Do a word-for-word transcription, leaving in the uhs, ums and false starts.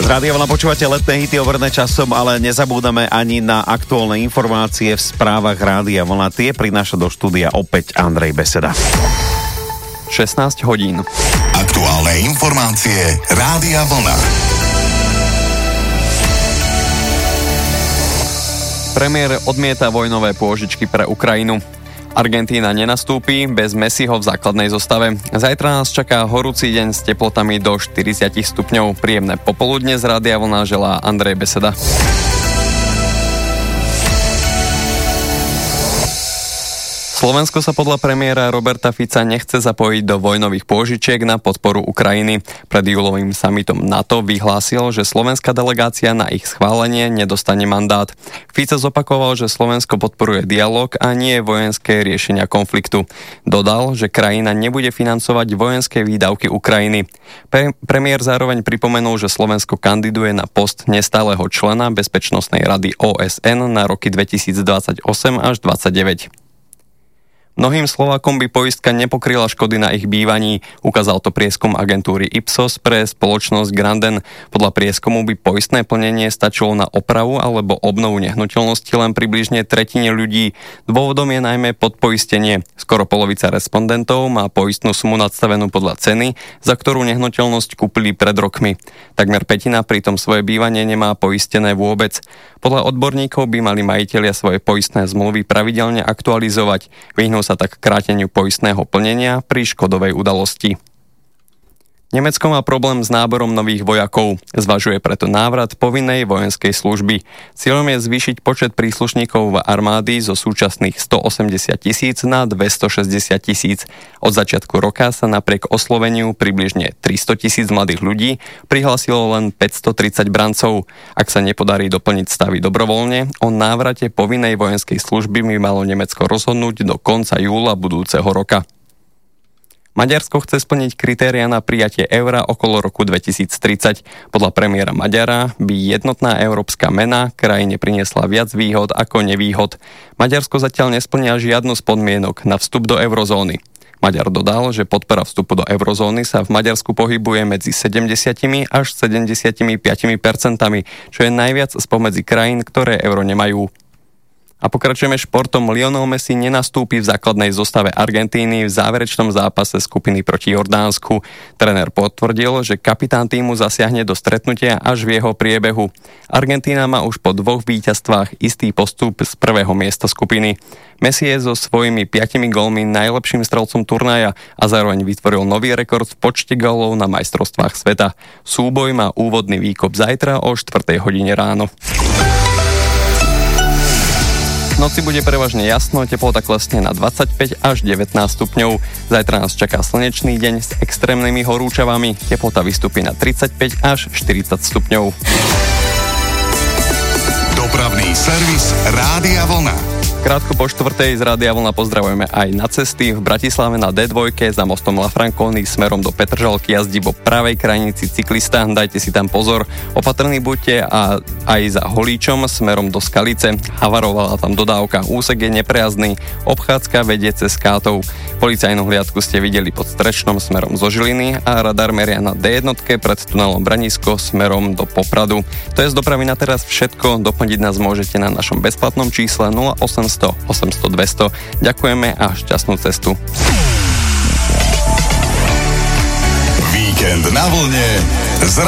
Rádio Vlna, počúvate letné hity overené časom, ale nezabúdame ani na aktuálne informácie v správach Rádia Vlna. Tie prináša do štúdia opäť Andrej Beseda. šestnásť hodín. Aktuálne informácie Rádia Vlna. Premiér odmieta vojnové pôžičky pre Ukrajinu. Argentína nenastúpi bez Messiho v základnej zostave. Zajtra nás čaká horúci deň s teplotami do štyridsať stupňov. Príjemné popoludne z Rádia Vlna želá Andrej Beseda. Slovensko sa podľa premiéra Roberta Fica nechce zapojiť do vojnových pôžičiek na podporu Ukrajiny. Pred júlovým summitom NATO vyhlásil, že slovenská delegácia na ich schválenie nedostane mandát. Fico zopakoval, že Slovensko podporuje dialog a nie vojenské riešenia konfliktu. Dodal, že krajina nebude financovať vojenské výdavky Ukrajiny. Pre- premiér zároveň pripomenul, že Slovensko kandiduje na post nestáleho člena Bezpečnostnej rady ó es en na roky dvetisícdvadsaťosem až dvadsaťdeväť. Mnohým Slovákom by poistka nepokryla škody na ich bývaní, ukázal to prieskum agentúry Ipsos pre spoločnosť Granden. Podľa prieskumu by poistné plnenie stačilo na opravu alebo obnovu nehnuteľnosti len približne tretine ľudí. Dôvodom je najmä podpoistenie. Skoro polovica respondentov má poistnú sumu nadstavenú podľa ceny, za ktorú nehnuteľnosť kúpili pred rokmi. Takmer pätina pritom svoje bývanie nemá poistené vôbec. Podľa odborníkov by mali majitelia svoje poistné zmluvy pravidelne aktualizovať. Vyhnú sa tak kráteniu poistného plnenia pri škodovej udalosti. Nemecko má problém s náborom nových vojakov. Zvažuje preto návrat povinnej vojenskej služby. Cieľom je zvýšiť počet príslušníkov armády zo súčasných stoosemdesiat tisíc na dvestošesťdesiat tisíc. Od začiatku roka sa napriek osloveniu približne tristo tisíc mladých ľudí prihlásilo len päťstotridsať brancov. Ak sa nepodarí doplniť stavy dobrovoľne, o návrate povinnej vojenskej služby by malo Nemecko rozhodnúť do konca júla budúceho roka. Maďarsko chce splniť kritériá na prijatie eura okolo roku dvetisíctridsať. Podľa premiéra Maďara by jednotná európska mena krajine priniesla viac výhod ako nevýhod. Maďarsko zatiaľ nesplnia žiadnu z podmienok na vstup do eurozóny. Maďar dodal, že podpora vstupu do eurozóny sa v Maďarsku pohybuje medzi sedemdesiat až sedemdesiatpäť percentami, čo je najviac spomedzi krajín, ktoré euro nemajú. A pokračujeme športom. Lionel Messi nenastúpi v základnej zostave Argentíny v záverečnom zápase skupiny proti Jordánsku. Tréner potvrdil, že kapitán tímu zasiahne do stretnutia až v jeho priebehu. Argentína má už po dvoch víťazstvách istý postup z prvého miesta skupiny. Messi je so svojimi piatimi gólmi najlepším strelcom turnaja a zároveň vytvoril nový rekord v počte gólov na majstrovstvách sveta. Súboj má úvodný výkop zajtra o štvrtej hodine ráno. V noci bude prevažne jasno, teplota klesne na dvadsaťpäť až devätnásť stupňov. Zajtra nás čaká slnečný deň s extrémnymi horúčavami. Teplota vystúpi na tridsaťpäť až štyridsať stupňov. Dopravný servis Rádia Vlna. Krátko po štvrtej z Rádia Vlna pozdravujeme aj na cesty. V Bratislave na dé dva za mostom La Franconi smerom do Petržalky jazdí po pravej krajnici cyklista. Dajte si tam pozor. Opatrní buďte a aj za Holíčom smerom do Skalice. Havarovala tam dodávka. Úsek je neprejazdný. Obchádzka vedie cez Kátov. Policajnú hliadku ste videli pod Strečnom smerom zo Žiliny a radar meria na dé jedna pred tunelom Branisko smerom do Popradu. To je z dopravy na teraz všetko. Doplniť nás môžete na našom bezplatnom čísle nula osemsto osemsto dvesto. Ďakujeme a šťastnú cestu. Víkend na vlne